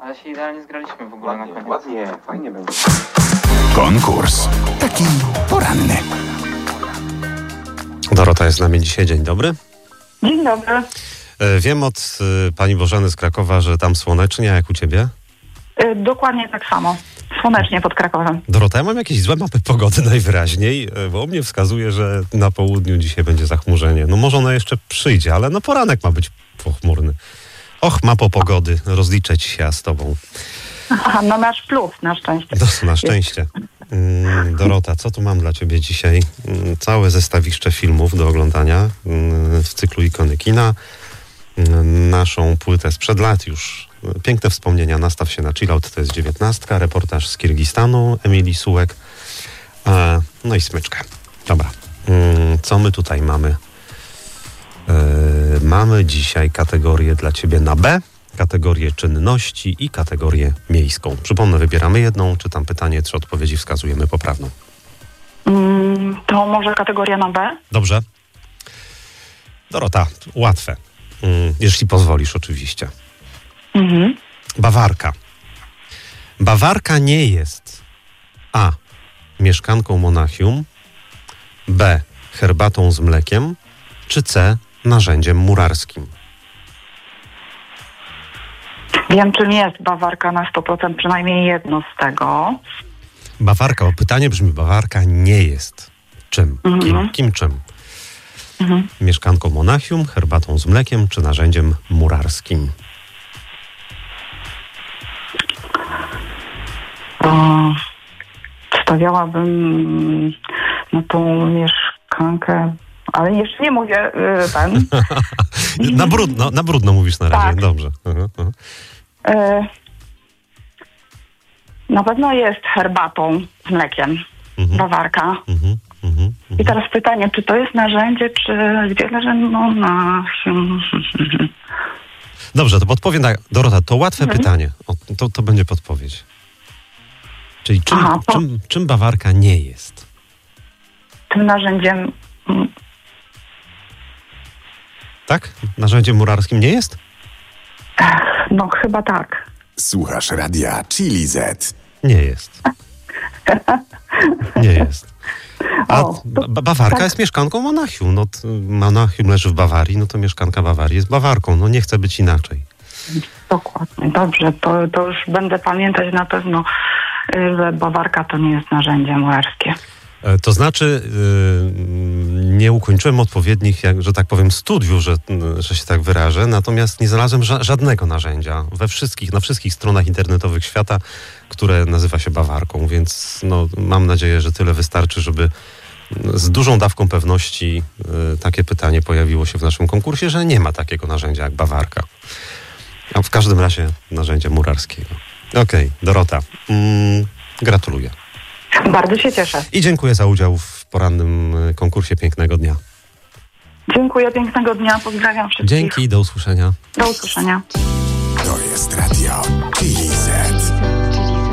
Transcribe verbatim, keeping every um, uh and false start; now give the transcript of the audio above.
Ale się idealnie zgraliśmy w ogóle Ładnie, na koniec. ładnie, fajnie będzie. Konkurs. Taki poranny. Dorota jest z nami dzisiaj. Dzień dobry. Dzień dobry. E, Wiem od e, pani Bożeny z Krakowa, że tam słonecznie, a jak u ciebie? Y, dokładnie tak samo. Słonecznie pod Krakowem. Dorota, ja mam jakieś złe mapy pogody najwyraźniej, e, bo mnie wskazuje, że na południu dzisiaj będzie zachmurzenie. No może ono jeszcze przyjdzie, ale no poranek ma być pochmurny. Och, mapo pogody, rozliczę ci się z tobą. Aha, no masz plus na szczęście. No, na szczęście. Mm, Dorota, co tu mam dla ciebie dzisiaj? Mm, Całe zestawiszcze filmów do oglądania mm, w cyklu Ikony Kina. Mm, Naszą płytę sprzed lat już. Piękne wspomnienia. Nastaw się na chillout, to jest dziewiętnastka. Reportaż z Kirgistanu Emilii Sułek. E, No i smyczkę. Dobra. Mm, Co my tutaj mamy? E, Mamy dzisiaj kategorię dla ciebie na B, kategorię czynności i kategorię miejską. Przypomnę, wybieramy jedną, czytam pytanie, trzy odpowiedzi, wskazujemy poprawną. Mm, to może kategoria na B? Dobrze. Dorota, łatwe. Mm, Jeśli pozwolisz, oczywiście. Mhm. Bawarka. Bawarka nie jest A. mieszkanką Monachium, B. herbatą z mlekiem, czy C. narzędziem murarskim. Wiem, czym jest bawarka na sto procent, przynajmniej jedno z tego. Bawarka, o pytanie brzmi, bawarka nie jest czym? Kim, Mhm. kim czym? Mhm. Mieszkanką Monachium, herbatą z mlekiem, czy narzędziem murarskim? O, stawiałabym na tą mieszkankę, ale jeszcze nie mówię y, ten. Na brudno, na brudno mówisz na razie, Tak. dobrze. Aha, aha. Y, na pewno jest herbatą z mlekiem. Mhm, Bawarka. mhm, mhm, I mhm. teraz pytanie, czy to jest narzędzie, czy gdzie leży Monachium? Dobrze, to podpowiem tak. Dorota, to łatwe Mhm. pytanie. O, to, to będzie podpowiedź. Czyli czym, Aha, to- czym, czym bawarka nie jest? Tym narzędziem mm, Tak? Narzędziem murarskim nie jest? no chyba tak. Słuchasz radia Chili Z. Nie jest. Nie jest. A O, to- ba- Bawarka tak. jest mieszkanką Monachium. No, t- Monachium leży w Bawarii, no to mieszkanka Bawarii jest Bawarką. No nie chce być inaczej. Dokładnie, dobrze, to, to już będę pamiętać na pewno, y, że bawarka to nie jest narzędzie murarskie. E, To znaczy, yy, nie ukończyłem odpowiednich, jak, że tak powiem, studiów, że, że się tak wyrażę, natomiast nie znalazłem ża- żadnego narzędzia we wszystkich, na wszystkich stronach internetowych świata, które nazywa się bawarką, więc no, mam nadzieję, że tyle wystarczy, żeby z dużą dawką pewności yy, takie pytanie pojawiło się w naszym konkursie, że nie ma takiego narzędzia jak bawarka. A w każdym razie narzędzia murarskiego. Okej, Dorota, mm, gratuluję. Bardzo się cieszę. I dziękuję za udział w porannym y, konkursie. Pięknego dnia. Dziękuję, pięknego dnia, pozdrawiam wszystkich. Dzięki, do usłyszenia. Do usłyszenia. To jest radio Chili Z.